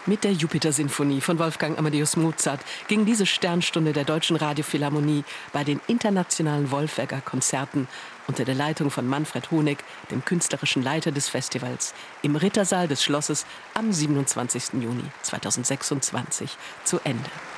Mit der Jupiter-Sinfonie von Wolfgang Amadeus Mozart ging diese Sternstunde der Deutschen Radiophilharmonie bei den internationalen Wolfegger Konzerten unter der Leitung von Manfred Honeck, dem künstlerischen Leiter des Festivals, im Rittersaal des Schlosses am 27. Juni 2026 zu Ende.